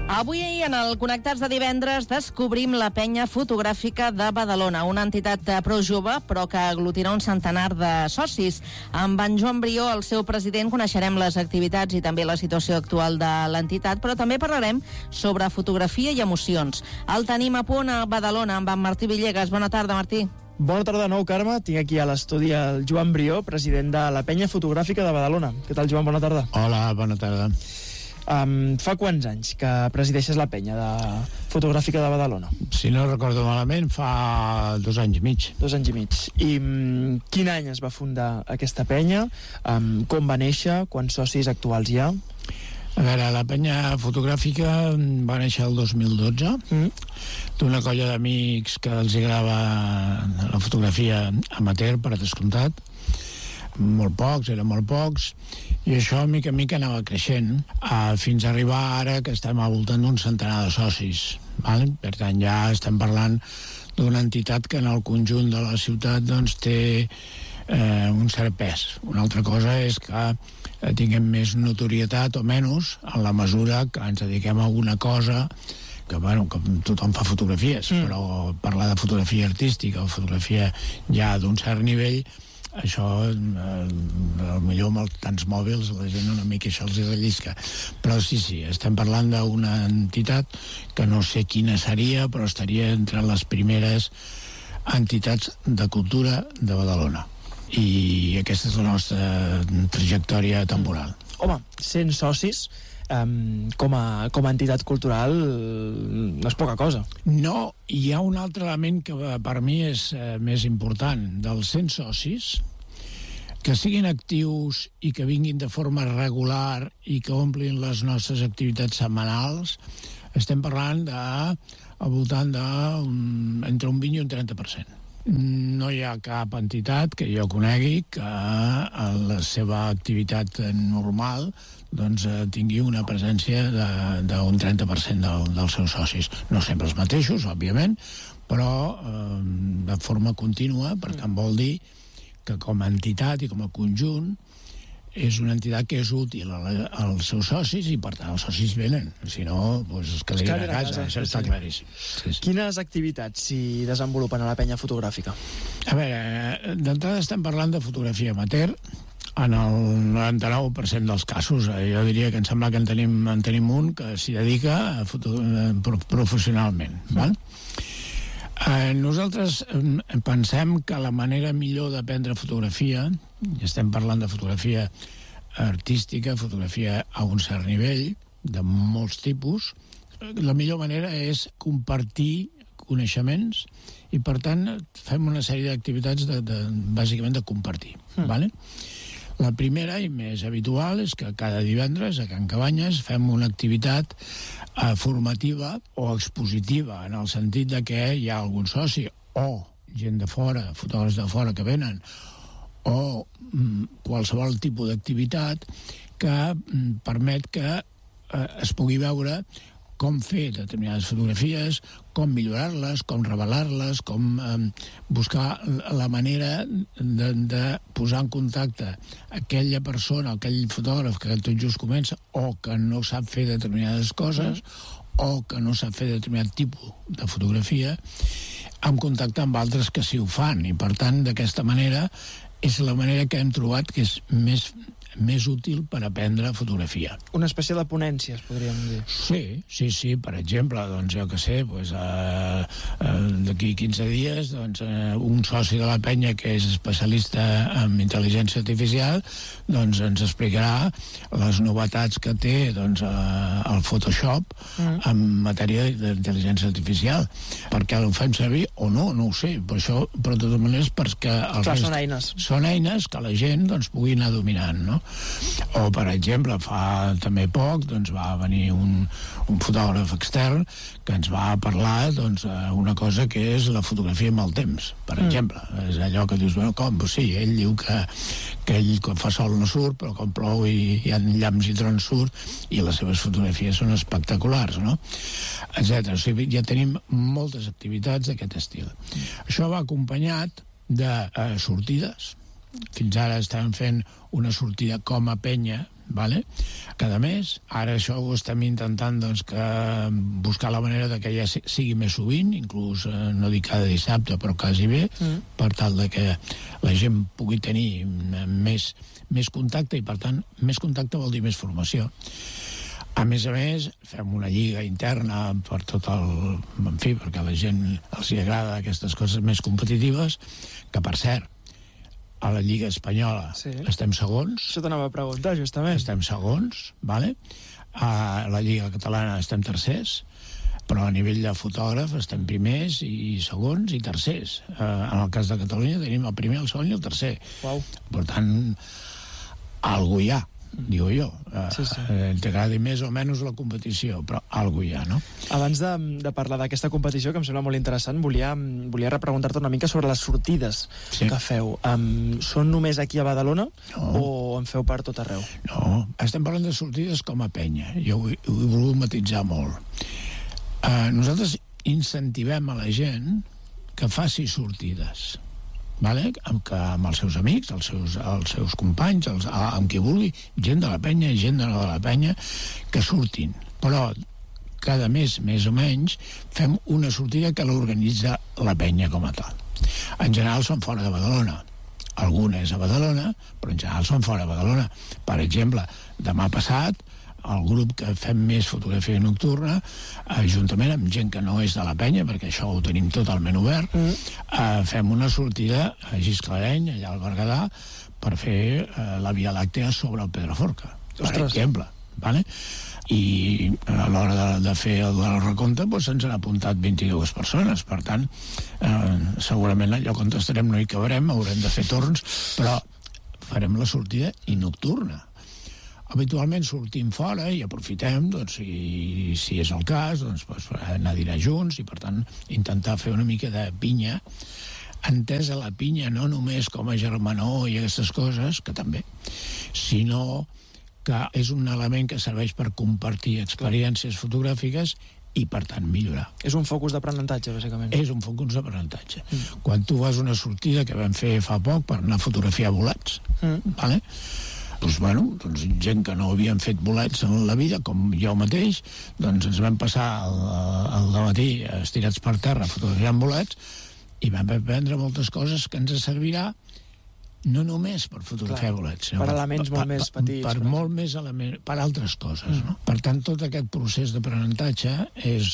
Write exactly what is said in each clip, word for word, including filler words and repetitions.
Avui en el Connectats de divendres descobrim la penya fotogràfica de Badalona, una entitat prou jove però que aglutina un centenar de socis. Amb en Joan Brió, el seu president, coneixerem les activitats i també la situació actual de l'entitat, però també parlarem sobre fotografia i emocions. El tenim a punt a Badalona amb en Martí Villegas. Bona tarda, Martí. Bona tarda de nou, Carme. Tinc aquí a l'estudi el Joan Brió, president de la penya fotogràfica de Badalona. Què tal, Joan? Bona tarda. Hola, bona tarda. Um, fa quants anys que presideixes la penya de fotogràfica de Badalona? Si no recordo malament, fa dos anys i mig. Dos anys i mig. I um, quin any es va fundar aquesta penya? Um, com va néixer? Quants socis actuals hi ha? A veure, la penya fotogràfica va néixer el dos mil dotze mm. d'una colla d'amics que els agrada la fotografia amateur, per descomptat. Molt pocs, eren molt pocs, i això mica en mica anava creixent uh, fins a arribar ara que estem al voltant d'un centenar de socis, val? Per tant ja estem parlant d'una entitat que en el conjunt de la ciutat doncs té eh, un cert pes. Una altra cosa és que eh, tinguem més notorietat o menys en la mesura que ens dediquem a alguna cosa que, bueno, que tothom fa fotografies, mm. però parlar de fotografia artística o fotografia ja d'un cert nivell, això, eh, millor amb tants mòbils la gent una mica això els rellisca, però sí, sí, estem parlant d'una entitat que no sé quina seria, però estaria entre les primeres entitats de cultura de Badalona, i aquesta és la nostra trajectòria temporal. Home, cent socis Um, com, a, com a entitat cultural no és poca cosa. No, hi ha un altre element que per mi és eh, més important. Dels cent socis, que siguin actius i que vinguin de forma regular i que omplin les nostres activitats setmanals, estem parlant de al voltant de un, entre un vint i un trenta per cent. No hi ha cap entitat que jo conegui que a la seva activitat normal doncs eh, tingui una presència d'un trenta per cent del, dels seus socis. No sempre els mateixos, òbviament, però eh, de forma contínua. Per tant, vol dir que com a entitat i com a conjunt és una entitat que és útil als seus socis i per tant els socis venen, si no doncs es quedarien a casa, això està claríssim. Sí, sí. Quines activitats s'hi desenvolupen a la penya fotogràfica? A veure, d'entrada estem parlant de fotografia amateur en el noranta-nou per cent dels casos. Jo diria que em sembla que en tenim, en tenim un que s'hi dedica a foto, professionalment, val? Eh, nosaltres eh, pensem que la manera millor d'aprendre fotografia, i estem parlant de fotografia artística, fotografia a un cert nivell, de molts tipus, la millor manera és compartir coneixements i, per tant, fem una sèrie d'activitats de, de, bàsicament de compartir. Mm. Vale? La primera i més habitual és que cada divendres a Can Cabanyes fem una activitat eh, formativa o expositiva, en el sentit de que hi ha algun soci o gent de fora, fotògrafs de fora que venen, o mm, qualsevol tipus d'activitat que mm, permet que eh, es pugui veure com fer determinades fotografies, com millorar-les, com revelar-les, com eh, buscar la manera de, de posar en contacte aquella persona, aquell fotògraf que tot just comença o que no sap fer determinades coses o que no sap fer determinat tipus de fotografia, en contacte amb altres que sí ho fan. I per tant, d'aquesta manera, és la manera que hem trobat que és més més útil per aprendre fotografia. Una espècie de ponència, es podríem dir. Sí, sí, sí. Per exemple, doncs jo que sé, doncs, eh, eh, d'aquí quinze dies, doncs, eh, un soci de la penya que és especialista en intel·ligència artificial, doncs ens explicarà les novetats que té doncs, eh, el Photoshop mm. en matèria d'intel·ligència artificial. Per què el fem servir o no, no ho sé. Per això, però de totes maneres, perquè els Clar, són eines. Són eines que la gent doncs, pugui anar dominant, no? O, per exemple, fa també poc doncs, va venir un, un fotògraf extern que ens va parlar doncs, una cosa que és la fotografia amb el temps, per mm. exemple. És allò que dius, bueno, com? Pues sí, ell diu que, que ell quan fa sol no surt, però quan plou i hi ha llamps i trons surt, i les seves fotografies són espectaculars, no? Etcètera. O sigui, ja tenim moltes activitats d'aquest estil. Mm. Això va acompanyat de eh, sortides. Fins ara estem fent una sortida com a penya vale? Cada mes. Ara això ho estem intentant doncs, que buscar la manera de que ja sigui més sovint, inclús eh, no dic cada dissabte, però quasi bé, mm. per tal de que la gent pugui tenir més, més contacte, i per tant, més contacte vol dir més formació. A més a més, fem una lliga interna per tot el... En fi, perquè a la gent els hi agrada aquestes coses més competitives, que, per cert, a la Lliga Espanyola sí. estem segons. Això t'anava a preguntar, justament. Estem segons, vale? A la Lliga Catalana estem tercers, però a nivell de fotògraf estem primers i segons i tercers. En el cas de Catalunya tenim el primer, el segon i el tercer. Uau. Per tant, algú hi ha, digo jo. Sí, sí. Eh, t'agradi més o menys la competició, però algú hi ha, no? Abans de, de parlar d'aquesta competició, que em sembla molt interessant, volia, volia repreguntar-te una mica sobre les sortides sí. que feu. Um, són només aquí a Badalona no. o en feu per tot arreu? No, estem parlant de sortides com a penya. Jo ho, ho he volgut matitzar molt. Uh, nosaltres incentivem a la gent que faci sortides. Vale? Amb, que, amb els seus amics, els seus, els seus companys, els, amb qui vulgui, gent de la penya, gent de no de la penya, que surtin. Però cada mes, més o menys, fem una sortida que l'organitza la penya com a tal. En general són fora de Badalona. Alguna és a Badalona, però en general són fora de Badalona. Per exemple, demà passat, el grup que fem més fotografia nocturna, eh, juntament amb gent que no és de la penya, perquè això ho tenim totalment obert, mm. eh, fem una sortida a Gisclareny, allà al Berguedà, per fer eh, la Via Làctea sobre el Pedraforca, per Ostres. exemple. Vale? I a l'hora de, de fer el, el recompte doncs ens han apuntat vint-i-dues persones. Per tant, eh, segurament allò on estarem no hi cabrem, haurem de fer torns, però farem la sortida i nocturna. Habitualment sortim fora i aprofitem, doncs, si, si és el cas, doncs, doncs, anar a dinar junts i, per tant, intentar fer una mica de pinya, entesa la pinya no només com a germanor i aquestes coses, que també, sinó que és un element que serveix per compartir experiències fotogràfiques i, per tant, millorar. És un focus d'aprenentatge, bàsicament. És un focus d'aprenentatge. Mm. Quan tu vas a una sortida que vam fer fa poc per anar a fotografiar bolets, mm. vale? Doncs, bueno, doncs, gent que no havien fet bolets en la vida, com jo mateix, doncs ens vam passar el, el dematí estirats per terra fotografiant bolets i vam aprendre moltes coses que ens servirà no només per fotografiar Clar, bolets, sinó per elements per, molt per, més petits. Per, per molt més elements, per altres coses, mm. no? Per tant, tot aquest procés d'aprenentatge és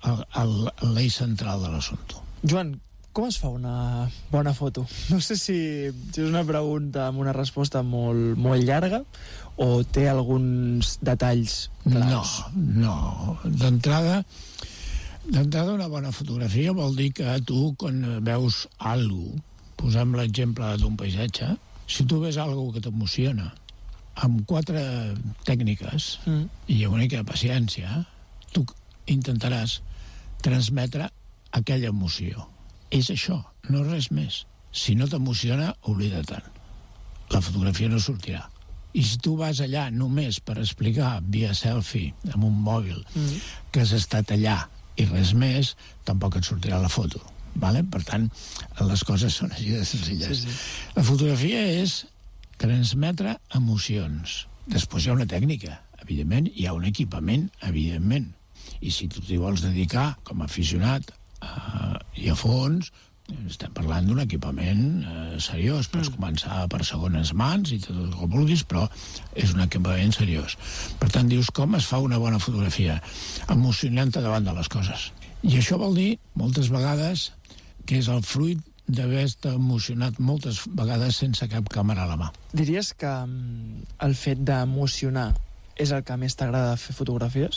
l'eix central de l'assumpte. Joan, com es fa una bona foto? No sé si, si és una pregunta amb una resposta molt, molt llarga o té alguns detalls clars. No, no. D'entrada, d'entrada una bona fotografia vol dir que tu, quan veus alguna cosa, posem l'exemple d'un paisatge, si tu ves alguna cosa que t'emociona, amb quatre tècniques mm. i una mica de paciència, tu intentaràs transmetre aquella emoció. És això, no res més. Si no t'emociona, oblida-te'n. La fotografia no sortirà. I si tu vas allà només per explicar via selfie amb un mòbil mm. que has estat allà i res més, tampoc et sortirà la foto. Vale? Per tant, les coses són així de senzilles. Sí, sí. La fotografia és transmetre emocions. Després hi ha una tècnica, evidentment, hi ha un equipament, evidentment. I si tu t'hi vols dedicar com a aficionat Uh, i a fons estem parlant d'un equipament uh, seriós. Pots mm. començar per segones mans i tot el que vulguis, però és un equipament seriós. Per tant, dius, com es fa una bona fotografia? Emocionant-te davant de les coses. I això vol dir, moltes vegades, que és el fruit d'haver-te emocionat moltes vegades sense cap càmera a la mà. Diries que um, el fet d'emocionar és el que més t'agrada fer fotografies?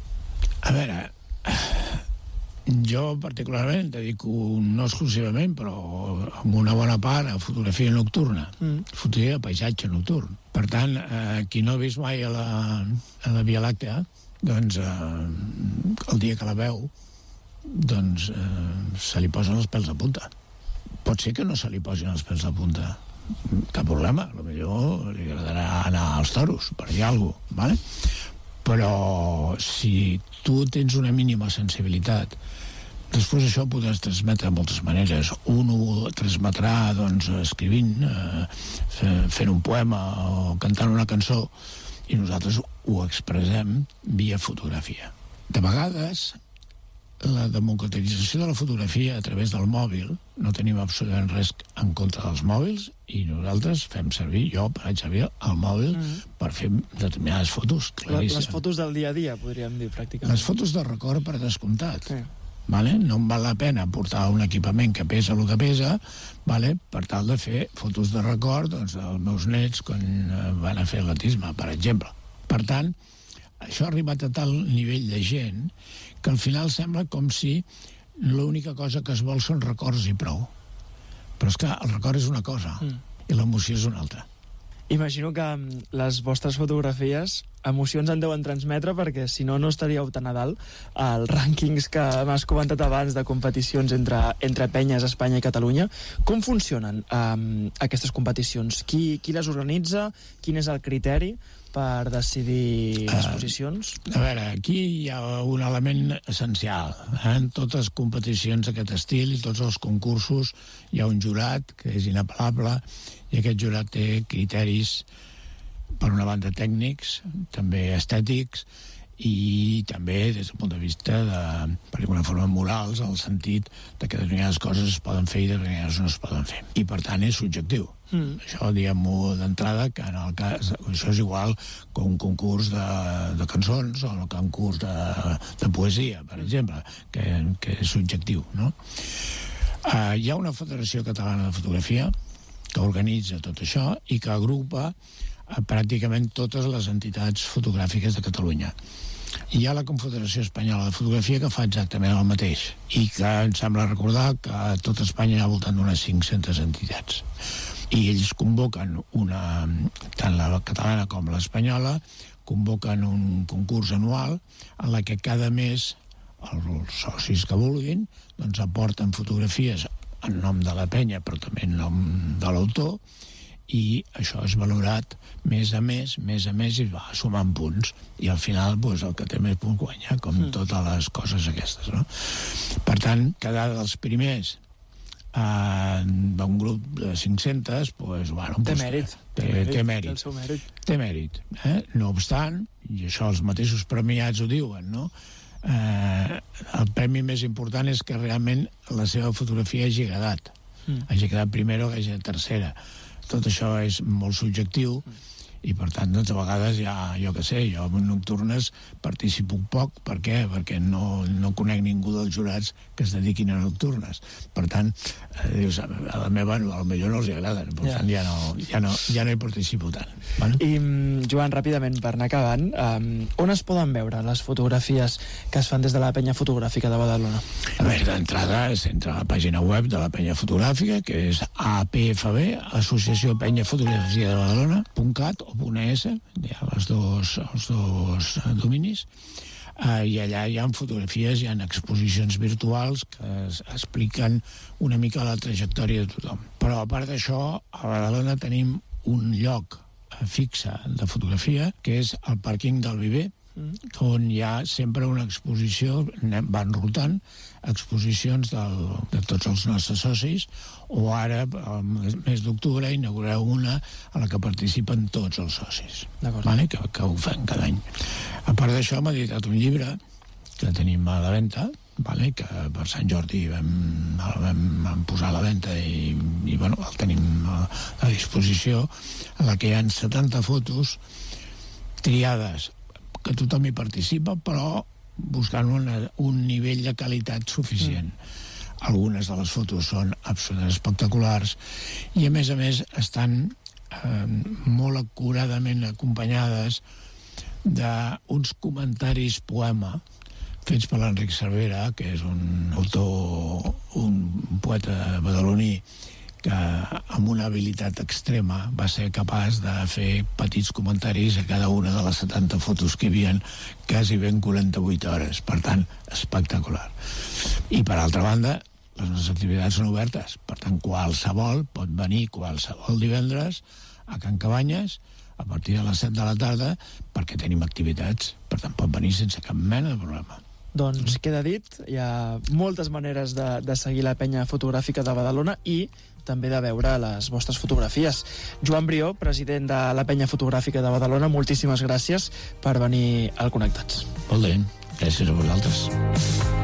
A veure... Jo, particularment, dedico no exclusivament, però amb una bona part a fotografia nocturna, mm. fotografia de paisatge nocturn. Per tant, eh, qui no ha vist mai a la, a la Via Làctea, doncs eh, el dia que la veu, doncs eh, se li posen els pèls de punta. Pot ser que no se li posin els pèls de punta. Cap problema, potser li agradarà anar als toros, per dir alguna cosa, ¿vale? Però si tu tens una mínima sensibilitat, després això ho podràs transmetre de moltes maneres. Un ho transmetrà doncs, escrivint, eh, fent un poema o cantant una cançó, i nosaltres ho expressem via fotografia. De vegades, la democratització de la fotografia a través del mòbil, no tenim absolutament res en contra dels mòbils, i nosaltres fem servir, jo faig servir el mòbil mm. per fer determinades fotos claríssimes. Les fotos del dia a dia, podríem dir, pràcticament. Les fotos de record, per descomptat. Sí. Vale? No em val la pena portar un equipament que pesa el que pesa, vale? Per tal de fer fotos de record doncs, dels meus nets quan van a fer atletisme, per exemple. Per tant, això ha arribat a tal nivell de gent que al final sembla com si l'única cosa que es vol són records i prou. Però és que el record és una cosa mm. i l'emoció és una altra. Imagino que les vostres fotografies emocions en deuen transmetre, perquè si no, no estaríeu tan a dalt als rànquings que m'has comentat abans de competicions entre, entre penyes Espanya i Catalunya. Com funcionen um, aquestes competicions? Qui, qui les organitza? Quin és el criteri per decidir les uh, posicions? A veure, aquí hi ha un element essencial. Eh? En totes les competicions d'aquest estil i tots els concursos hi ha un jurat que és inapel·lable, i aquest jurat té criteris, per una banda tècnics, també estètics, i també des del punt de vista de, per alguna forma, morals, al sentit de que determinades coses es poden fer i determinades no es poden fer. I, per tant, és subjectiu. Mm. Això, diguem-ho d'entrada, que en el cas, això és igual que un concurs de, de cançons o un concurs de, de poesia, per exemple, que, que és subjectiu, no? Uh, hi ha una Federació Catalana de Fotografia que organitza tot això i que agrupa uh, pràcticament totes les entitats fotogràfiques de Catalunya. Hi ha la Confederació Espanyola de Fotografia que fa exactament el mateix i que em sembla recordar que a tot Espanya hi ha al voltant d'unes cinc-centes entitats. I ells convoquen una, tant la catalana com l'espanyola, convoquen un concurs anual en la que cada mes els socis que vulguin doncs aporten fotografies en nom de la penya, però també en nom de l'autor, i això és valorat mes a mes, mes a mes, i va sumant punts. I al final, doncs, el que té més punts guanya, com mm. totes les coses aquestes, no? Per tant, quedar dels primers eh, d'un grup de cinc-centes, doncs, bueno... Té doncs, mèrit. Té, té, té mèrit. Té el seu mèrit. Té mèrit. Eh? No obstant, i això els mateixos premiats ho diuen, no?, Eh, el premi més important és que realment la seva fotografia hagi agradat, mm. hagi quedat primera o hagi quedat tercera. Tot això és molt subjectiu mm. i per tant, doncs, a vegades ja, jo què sé, jo en nocturnes participo poc. Per què? Perquè no, no conec ningú dels jurats que es dediquin a nocturnes. Per tant, eh, dius, a la meva a lo millor no els agrada, per yeah. tant ja no, ja, no, ja no hi participo tant. Bueno? I, Joan, ràpidament, per anar acabant, um, on es poden veure les fotografies que es fan des de la penya fotogràfica de Badalona? A veure, d'entrada és entre la pàgina web de la penya fotogràfica, que és A P F B, Associació Penya Fotografia de Badalona, .cat o .es, hi ha els dos, els dos dominis, uh, i allà hi ha fotografies, hi ha exposicions virtuals que es, expliquen una mica la trajectòria de tothom. Però a part d'això, a Badalona tenim un lloc fixa de fotografia, que és el pàrquing del Viver, mm. on hi ha sempre una exposició, van rotant exposicions del, de tots els nostres socis, o ara, al mes d'octubre, inaugurareu una a la que participen tots els socis, vale? que, que ho fan cada any. A part d'això, m'ha editat un llibre que tenim a la venda, vale? Que per Sant Jordi vam, el vam, vam posar a la venda i, i bueno, el tenim a, a disposició, en la que hi ha setanta fotos triades, que tothom hi participa, però buscant una, un nivell de qualitat suficient. Mm. Algunes de les fotos són absolutament espectaculars i, a més a més, estan eh, molt acuradament acompanyades d'uns comentaris poema fets per l'Enric Cervera, que és un autor, un poeta badaloní, que amb una habilitat extrema va ser capaç de fer petits comentaris a cada una de les setanta fotos que hi havia, quasi ben quaranta-vuit hores. Per tant, espectacular. I, per altra banda, les nostres activitats són obertes. Per tant, qualsevol pot venir qualsevol divendres a Can Cabanyes a partir de les set de la tarda, perquè tenim activitats. Per tant, pot venir sense cap mena de problema. Doncs queda dit, hi ha moltes maneres de, de seguir la penya fotogràfica de Badalona i també de veure les vostres fotografies. Joan Brió, president de la penya fotogràfica de Badalona, moltíssimes gràcies per venir al Connectats. Molt bé, gràcies a vosaltres.